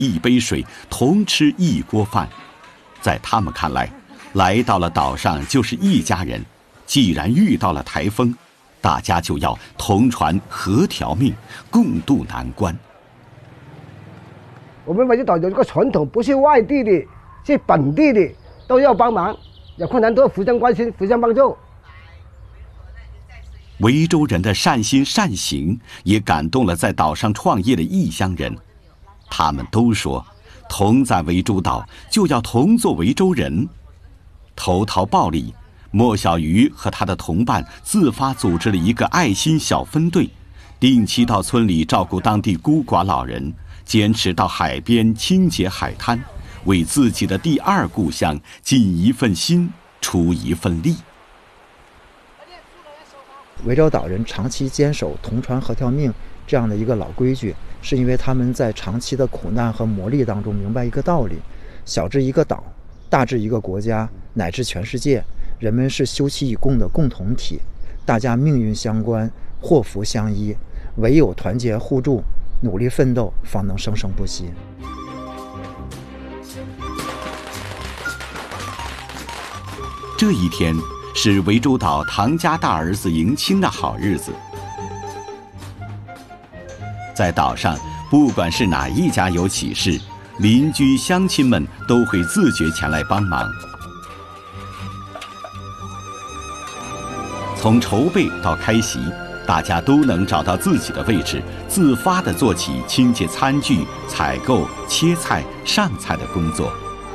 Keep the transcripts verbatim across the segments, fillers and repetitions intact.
一杯水，同吃一锅饭。在他们看来，来到了岛上就是一家人。既然遇到了台风，大家就要同船和条命，共度难关。 我们涠洲岛有一个传统，不是外地的，是本地的，都要帮忙，有困难都要互相关心，互相帮助。 涠洲人的善心善行也感动了在岛上创业的异乡人，他们都说，同在涠洲岛就要同做涠洲人。投桃报李，莫小鱼和他的同伴自发组织了一个爱心小分队，定期到村里照顾当地孤寡老人，坚持到海边清洁海滩，为自己的第二故乡尽一份心，出一份力。 涠洲岛人长期坚守同船和条命这样的一个老规矩，是因为他们在长期的苦难和磨砺当中明白一个道理：小至一个岛，大至一个国家，乃至全世界，人们是休戚与共的共同体，大家命运相关，祸福相依，唯有团结互助，努力奋斗，方能生生不息。 这一天是涠洲岛唐家大儿子迎亲的好日子。在岛上，不管是哪一家有喜事，邻居乡亲们都会自觉前来帮忙。从筹备到开席，大家都能找到自己的位置，自发地做起清洁餐具、采购、切菜、上菜的工作。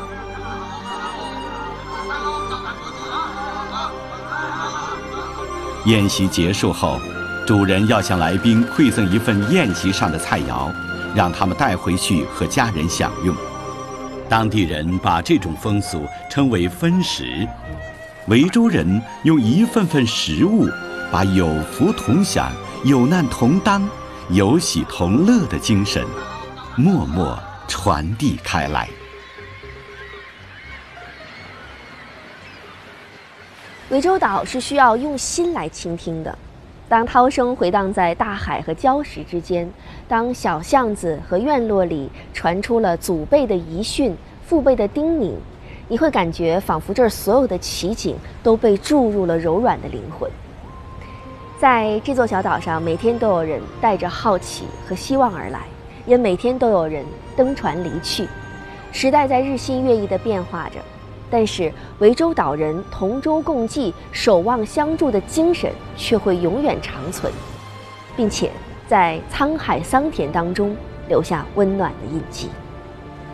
宴席结束后，主人要向来宾馈赠一份宴席上的菜肴，让他们带回去和家人享用。当地人把这种风俗称为分食。涠洲人用一份份食物，把有福同享、有难同当、有喜同乐的精神，默默传递开来。 涠洲岛是需要用心来倾听的。当涛声回荡在大海和礁石之间，当小巷子和院落里传出了祖辈的遗训、父辈的叮咛，你会感觉仿佛这儿所有的奇景都被注入了柔软的灵魂。在这座小岛上，每天都有人带着好奇和希望而来，也每天都有人登船离去。时代在日新月异地变化着，但是涠洲岛人同舟共济、守望相助的精神却会永远长存，并且在沧海桑田当中留下温暖的印记。